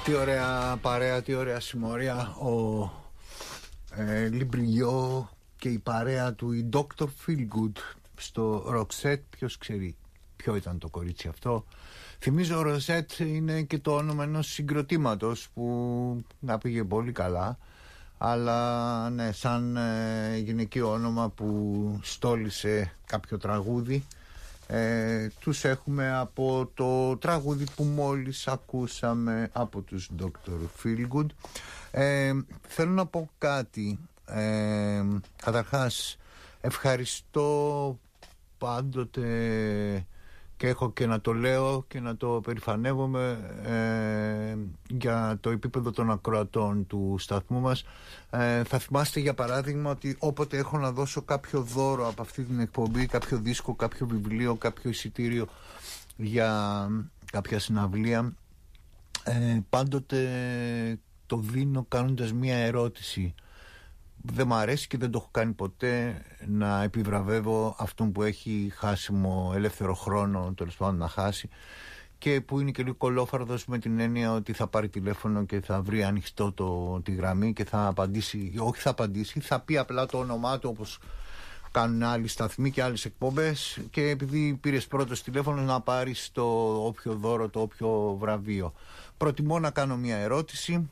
Τι ωραία παρέα, τι ωραία συμμορία. Ο Λιμπριγιό και η παρέα του, η Dr. Feelgood στο Roxette. Ποιος ξέρει ποιο ήταν το κορίτσι αυτό. Θυμίζω ο Roxette είναι και το όνομα ενός συγκροτήματος που να πήγε πολύ καλά, αλλά ναι, σαν γυναικείο όνομα που στόλισε κάποιο τραγούδι. Τους έχουμε από το τραγούδι που μόλις ακούσαμε από τους Dr. Feelgood. Θέλω να πω κάτι. Καταρχάς ευχαριστώ πάντοτε, και έχω και να το λέω και να το περηφανεύομαι, για το επίπεδο των ακροατών του σταθμού μας. Θα θυμάστε για παράδειγμα ότι όποτε έχω να δώσω κάποιο δώρο από αυτή την εκπομπή, κάποιο δίσκο, κάποιο βιβλίο, κάποιο εισιτήριο για κάποια συναυλία, πάντοτε το δίνω κάνοντας μία ερώτηση. Δεν μ' αρέσει και δεν το έχω κάνει ποτέ να επιβραβεύω αυτόν που έχει χάσιμο ελεύθερο χρόνο, τέλος πάντων να χάσει, και που είναι και λίγο κολόφαρδος, με την έννοια ότι θα πάρει τηλέφωνο και θα βρει ανοιχτό τη γραμμή και θα απαντήσει, όχι θα απαντήσει, θα πει απλά το όνομά του όπως κάνουν άλλοι σταθμοί και άλλες εκπομπές, και επειδή πήρες πρώτος τηλέφωνο να πάρεις το όποιο δώρο, το όποιο βραβείο. Προτιμώ να κάνω μια ερώτηση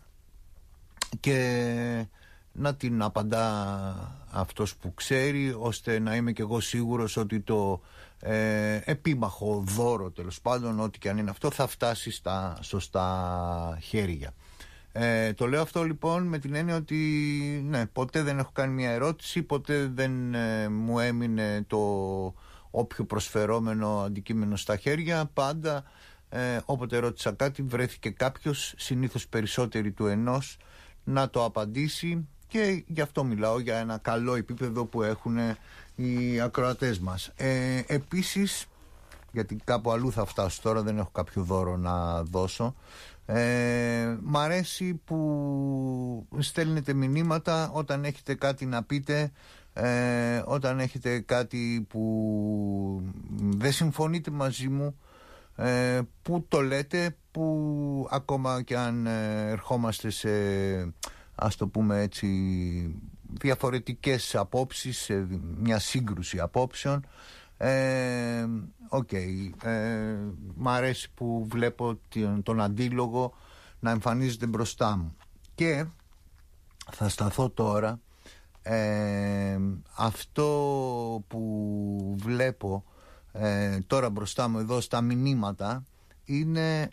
και να την απαντά αυτός που ξέρει, ώστε να είμαι και εγώ σίγουρος ότι το επίμαχο δώρο, τέλος πάντων, ό,τι και αν είναι αυτό, θα φτάσει στα σωστά χέρια. Το λέω αυτό λοιπόν με την έννοια ότι ναι, ποτέ δεν έχω κάνει μια ερώτηση, ποτέ δεν μου έμεινε το όποιο προσφερόμενο αντικείμενο στα χέρια. Πάντα όποτε ρώτησα κάτι βρέθηκε κάποιος, συνήθως περισσότεροι του ενός, να το απαντήσει, και γι' αυτό μιλάω για ένα καλό επίπεδο που έχουν οι ακροατές μας. Επίσης, γιατί κάπου αλλού θα φτάσω τώρα, δεν έχω κάποιο δώρο να δώσω, μ' αρέσει που στέλνετε μηνύματα όταν έχετε κάτι να πείτε, όταν έχετε κάτι που δεν συμφωνείτε μαζί μου, που το λέτε, που ακόμα και αν ερχόμαστε σε, ας το πούμε έτσι, διαφορετικές απόψεις, σε μια σύγκρουση απόψεων, μ' αρέσει που βλέπω τον αντίλογο να εμφανίζεται μπροστά μου. Και θα σταθώ τώρα, αυτό που βλέπω τώρα μπροστά μου εδώ στα μηνύματα είναι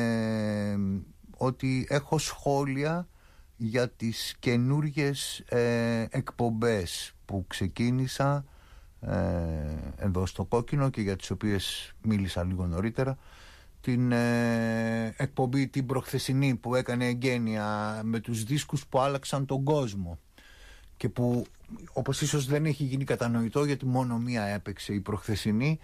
ότι έχω σχόλια για τις καινούργιες εκπομπές που ξεκίνησα εδώ στο Κόκκινο και για τις οποίες μίλησα λίγο νωρίτερα. Την εκπομπή την προχθεσινή που έκανε εγγένεια με τους δίσκους που άλλαξαν τον κόσμο, και που όπως ίσως δεν έχει γίνει κατανοητό, γιατί μόνο μία έπαιξε, η προχθεσινή.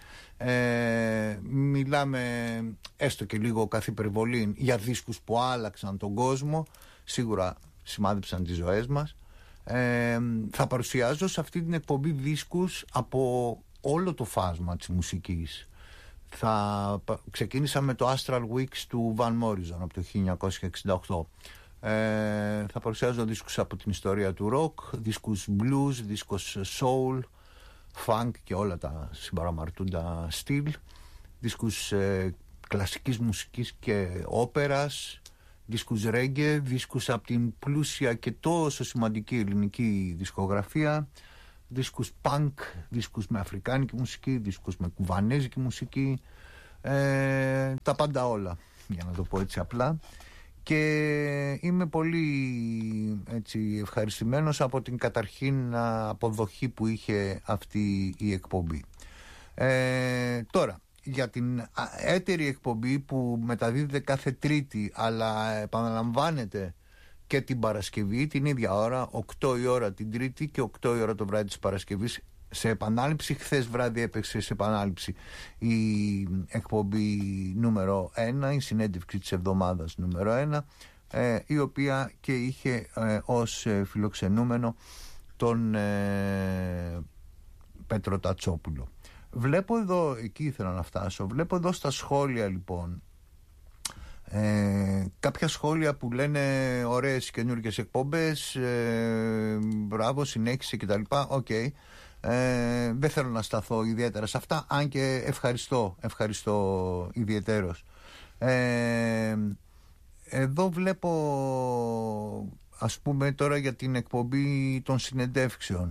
Μιλάμε έστω και λίγο καθ' υπερβολή για δίσκους που άλλαξαν τον κόσμο, σίγουρα σημάδεψαν τις ζωές μας. Θα παρουσιάζω σε αυτή την εκπομπή δίσκους από όλο το φάσμα της μουσικής. Ξεκίνησα με το Astral Weeks του Van Morrison από το 1968. Θα παρουσιάζω δίσκους από την ιστορία του rock, δίσκους blues, δίσκους soul, funk και όλα τα συμπαραμαρτούντα στυλ, δίσκους κλασικής μουσικής και όπερας, δίσκους reggae, δίσκους από την πλούσια και τόσο σημαντική ελληνική δισκογραφία, δίσκους punk, δίσκους με αφρικάνικη μουσική, δίσκους με κουβανέζικη μουσική, τα πάντα όλα, για να το πω έτσι απλά. Και είμαι πολύ έτσι ευχαριστημένος από την καταρχήν αποδοχή που είχε αυτή η εκπομπή. Τώρα, για την έτερη εκπομπή που μεταδίδεται κάθε Τρίτη, αλλά επαναλαμβάνεται και την Παρασκευή την ίδια ώρα, 8 η ώρα την Τρίτη και 8 η ώρα το βράδυ της Παρασκευής, σε επανάληψη. Χθες βράδυ έπαιξε σε επανάληψη η εκπομπή νούμερο 1, η συνέντευξη της εβδομάδας νούμερο 1, η οποία και είχε ως φιλοξενούμενο τον Πέτρο Τατσόπουλο. Βλέπω εδώ, εκεί ήθελα να φτάσω, βλέπω εδώ στα σχόλια λοιπόν κάποια σχόλια που λένε ωραίες καινούργιες εκπομπές, μπράβο, συνέχισε κτλ. Okay. Δεν θέλω να σταθώ ιδιαίτερα σε αυτά, αν και ευχαριστώ ιδιαιτέρως. Εδώ βλέπω, ας πούμε τώρα για την εκπομπή των συνεντεύξεων,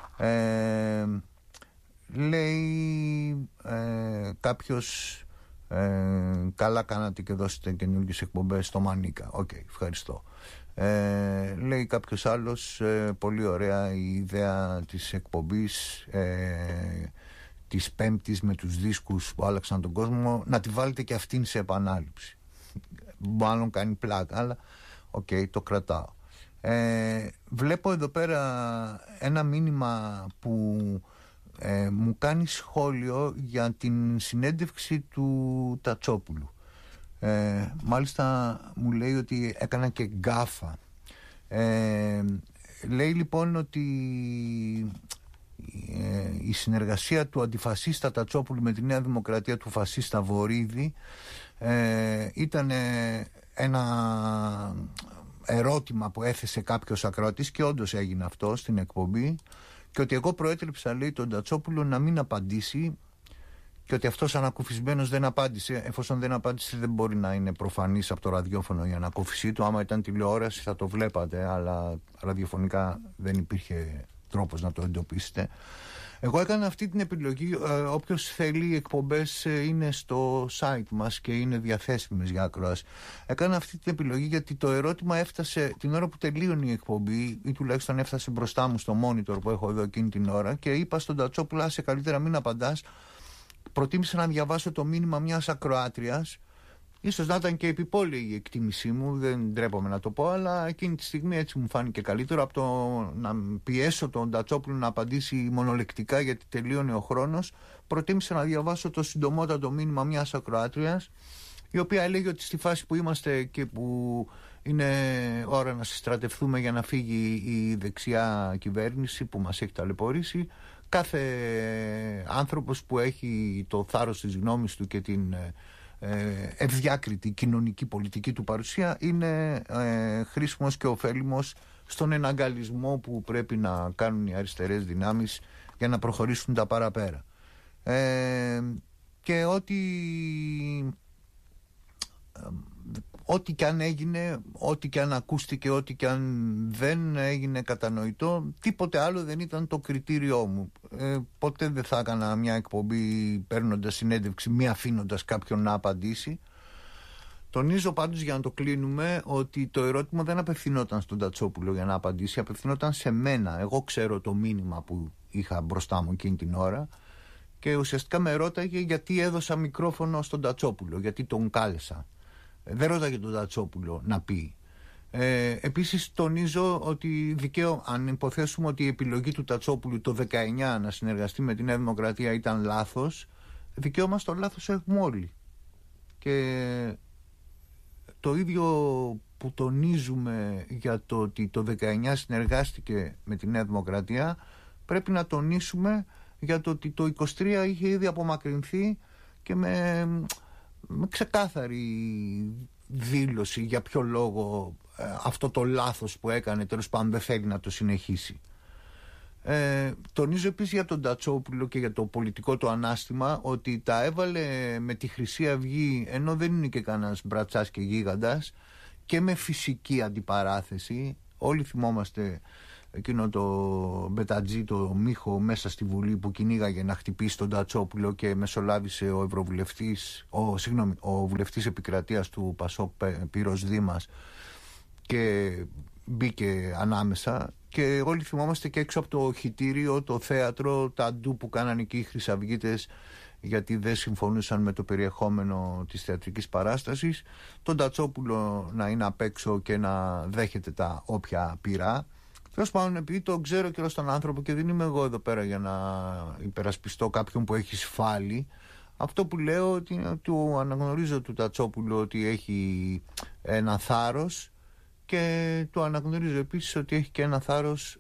λέει κάποιος, καλά κάνατε και δώσετε καινούργιες εκπομπές στο Μανίκα. Ευχαριστώ. Λέει κάποιος άλλος, πολύ ωραία η ιδέα της εκπομπής της Πέμπτης με τους δίσκους που άλλαξαν τον κόσμο, να τη βάλετε και αυτήν σε επανάληψη. Μάλλον κάνει πλάκα, αλλά το κρατάω. Βλέπω εδώ πέρα ένα μήνυμα που μου κάνει σχόλιο για την συνέντευξη του Τατσόπουλου. Μάλιστα μου λέει ότι έκανα και γκάφα. Λέει λοιπόν ότι η συνεργασία του αντιφασίστα Τατσόπουλου με τη Νέα Δημοκρατία του φασίστα Βορίδη ήταν ένα ερώτημα που έθεσε κάποιος ακροατής, και όντως έγινε αυτό στην εκπομπή, και ότι εγώ προέτρεψα, λέει, τον Τατσόπουλο να μην απαντήσει, και ότι αυτός ανακουφισμένος δεν απάντησε. Εφόσον δεν απάντησε, δεν μπορεί να είναι προφανής από το ραδιόφωνο η ανακούφισή του. Άμα ήταν τηλεόραση θα το βλέπατε, αλλά ραδιοφωνικά δεν υπήρχε τρόπος να το εντοπίσετε. Εγώ έκανα αυτή την επιλογή. Όποιος θέλει, οι εκπομπές είναι στο site μας και είναι διαθέσιμες για ακρόαση. Έκανα αυτή την επιλογή γιατί το ερώτημα έφτασε την ώρα που τελείωνε η εκπομπή, ή τουλάχιστον έφτασε μπροστά μου στο monitor που έχω εδώ εκείνη την ώρα, και είπα στον Τατσόπουλο, άσε καλύτερα μην απαντάς. Προτίμησα να διαβάσω το μήνυμα μιας ακροάτριας. Ίσως να ήταν και επιπόλαιη η εκτίμησή μου, δεν ντρέπομαι να το πω, αλλά εκείνη τη στιγμή έτσι μου φάνηκε καλύτερο από το να πιέσω τον Τατσόπουλο να απαντήσει μονολεκτικά γιατί τελείωνε ο χρόνος. Προτίμησα να διαβάσω το συντομότατο μήνυμα μιας ακροάτριας, η οποία έλεγε ότι στη φάση που είμαστε και που είναι ώρα να συστρατευτούμε για να φύγει η δεξιά κυβέρνηση που μας έχει ταλαιπωρήσει, κάθε άνθρωπος που έχει το θάρρος της γνώμης του και την ευδιάκριτη κοινωνική πολιτική του παρουσία είναι χρήσιμος και ωφέλιμος στον εναγκαλισμό που πρέπει να κάνουν οι αριστερές δυνάμεις για να προχωρήσουν τα παραπέρα. Και ό,τι και αν έγινε, ό,τι και αν ακούστηκε, ό,τι και αν δεν έγινε κατανοητό, τίποτε άλλο δεν ήταν το κριτήριό μου. Ποτέ δεν θα έκανα μια εκπομπή παίρνοντας συνέντευξη, μη αφήνοντας κάποιον να απαντήσει. Τονίζω πάντως, για να το κλείνουμε, ότι το ερώτημα δεν απευθυνόταν στον Τατσόπουλο για να απαντήσει, απευθυνόταν σε μένα. Εγώ ξέρω το μήνυμα που είχα μπροστά μου εκείνη την ώρα, και ουσιαστικά με ρώταγε γιατί έδωσα μικρόφωνο στον Τατσόπουλο, γιατί τον κάλεσα. Δεν ρώταγε τον Τατσόπουλο να πει. Επίσης τονίζω ότι αν υποθέσουμε ότι η επιλογή του Τατσόπουλου το 19 να συνεργαστεί με τη Νέα Δημοκρατία ήταν λάθος, δικαίωμα στο λάθος έχουμε όλοι. Και το ίδιο που τονίζουμε για το ότι το 19 συνεργάστηκε με τη Νέα Δημοκρατία, πρέπει να τονίσουμε για το ότι το 23 είχε ήδη απομακρυνθεί, και με ξεκάθαρη δήλωση για ποιο λόγο αυτό το λάθος που έκανε, τέλος πάντων, δεν θέλει να το συνεχίσει. Τονίζω επίσης για τον Τατσόπουλο και για το πολιτικό του ανάστημα ότι τα έβαλε με τη Χρυσή Αυγή, ενώ δεν είναι και κανένας μπρατσάς και γίγαντας, και με φυσική αντιπαράθεση. Όλοι θυμόμαστε εκείνο το μπετατζή, το μύχο μέσα στη Βουλή που κυνήγαγε να χτυπήσει τον Τατσόπουλο, και μεσολάβησε ο βουλευτής επικρατείας του Πασόκ, Πύρος Δήμας, και μπήκε ανάμεσα. Και όλοι θυμόμαστε και έξω από το χυτήριο, το θέατρο, τα ντου που κάνανε εκεί οι χρυσαυγίτες γιατί δεν συμφωνούσαν με το περιεχόμενο της θεατρικής παράστασης, τον Τατσόπουλο να είναι απ' έξω και να δέχεται τα όποια πειρά. Τέλος πάντων, επειδή το ξέρω και ως τον άνθρωπο και δεν είμαι εγώ εδώ πέρα για να υπερασπιστώ κάποιον που έχει σφάλει, αυτό που λέω ότι του αναγνωρίζω του Τατσόπουλου ότι έχει ένα θάρρος, και του αναγνωρίζω επίσης ότι έχει και ένα θάρρος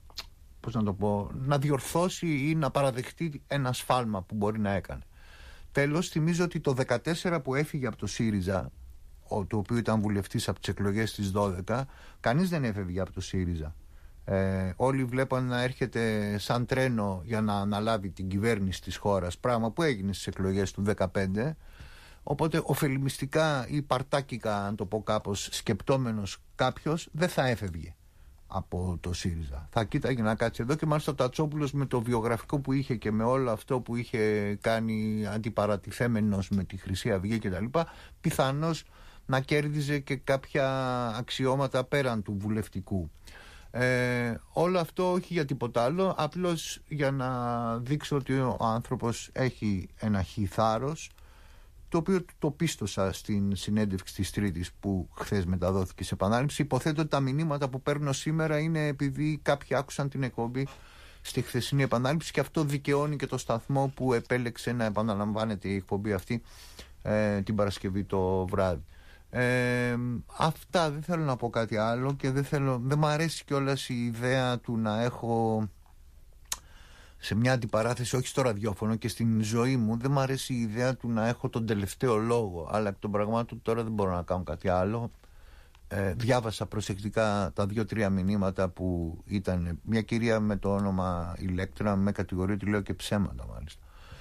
να διορθώσει ή να παραδεχτεί ένα σφάλμα που μπορεί να έκανε. Τέλος, θυμίζω ότι το 2014 που έφυγε από το ΣΥΡΙΖΑ, το οποίο ήταν βουλευτής από τις εκλογές της 12, κανείς δεν έφευγε από το ΣΥΡΙΖΑ. Όλοι βλέπαν να έρχεται σαν τρένο για να αναλάβει την κυβέρνηση της χώρας, πράγμα που έγινε στις εκλογές του 2015. Οπότε ωφελημιστικά ή παρτάκικα, αν το πω κάπως, σκεπτόμενος κάποιος, δεν θα έφευγε από το ΣΥΡΙΖΑ. Θα κοίταγε να κάτσει εδώ, και μάλιστα ο Τατσόπουλος με το βιογραφικό που είχε και με όλο αυτό που είχε κάνει αντιπαρατηθέμενος με τη Χρυσή Αυγή κτλ., πιθανώς να κέρδιζε και κάποια αξιώματα πέραν του βουλευτικού. Όλο αυτό όχι για τίποτα άλλο, απλώς για να δείξω ότι ο άνθρωπος έχει ένα θάρρος, το οποίο το πίστοσα στην συνέντευξη της Τρίτης που χθες μεταδόθηκε σε επανάληψη. Υποθέτω ότι τα μηνύματα που παίρνω σήμερα είναι επειδή κάποιοι άκουσαν την εκπομπή στη χθεσινή επανάληψη, και αυτό δικαιώνει και το σταθμό που επέλεξε να επαναλαμβάνεται η εκπομπή αυτή την Παρασκευή το βράδυ. Αυτά, δεν θέλω να πω κάτι άλλο, και δεν μου αρέσει κιόλας η ιδέα του να έχω σε μια αντιπαράθεση, όχι στο ραδιόφωνο και στην ζωή μου, δεν μου αρέσει η ιδέα του να έχω τον τελευταίο λόγο, αλλά εκ των πραγμάτων τώρα δεν μπορώ να κάνω κάτι άλλο. Διάβασα προσεκτικά τα 2-3 μηνύματα που ήταν μια κυρία με το όνομα Ηλέκτρα, με κατηγορεί ότι λέω και ψέματα μάλιστα.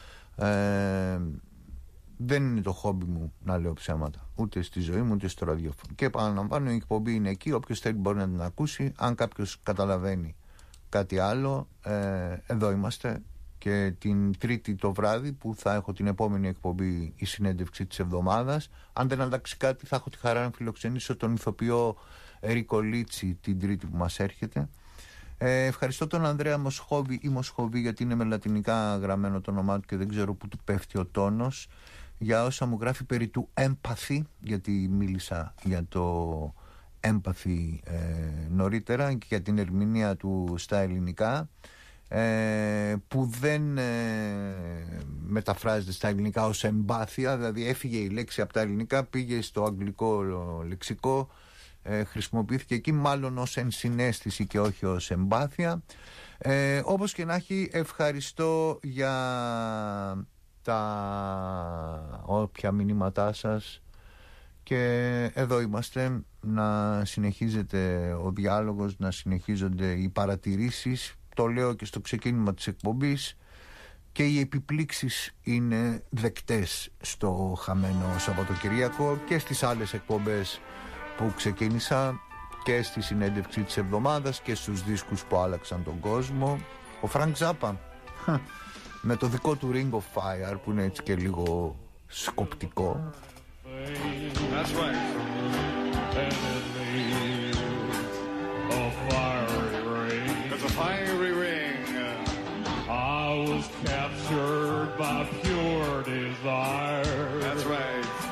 Δεν είναι το χόμπι μου να λέω ψέματα, ούτε στη ζωή μου ούτε στο ραδιόφωνο. Και επαναλαμβάνω, η εκπομπή είναι εκεί, όποιος θέλει μπορεί να την ακούσει. Αν κάποιος καταλαβαίνει κάτι άλλο, εδώ είμαστε. Και την Τρίτη το βράδυ που θα έχω την επόμενη εκπομπή, η συνέντευξη της εβδομάδας, αν δεν αλλάξει κάτι, θα έχω τη χαρά να φιλοξενήσω τον ηθοποιό Ερίκο Λίτσι την Τρίτη που μας έρχεται. Ευχαριστώ τον Ανδρέα Μοσχόβη ή Μοσχοβή, γιατί είναι με λατινικά γραμμένο το όνομά του και δεν ξέρω που του πέφτει ο τόνος, για όσα μου γράφει περί του empathy, γιατί μίλησα για το empathy νωρίτερα, και για την ερμηνεία του στα ελληνικά, που δεν μεταφράζεται στα ελληνικά ως εμπάθεια, δηλαδή έφυγε η λέξη από τα ελληνικά, πήγε στο αγγλικό λεξικό, χρησιμοποιήθηκε εκεί μάλλον ως ενσυναίσθηση και όχι ως εμπάθεια. Όπως και να έχει, ευχαριστώ για τα όποια μηνύματά σας, και εδώ είμαστε, να συνεχίζεται ο διάλογος, να συνεχίζονται οι παρατηρήσεις. Το λέω και στο ξεκίνημα της εκπομπής, και οι επιπλήξεις είναι δεκτές στο χαμένο Σαββατοκυριακό και στις άλλες εκπομπές που ξεκίνησα, και στη συνέντευξη της εβδομάδας και στους δίσκους που άλλαξαν τον κόσμο. Ο Φρανκ Ζάπα με το δικό του Ring of Fire, που είναι έτσι και λίγο σκοπτικό. That's right. There's a fiery ring. I was captured by pure desire. That's right.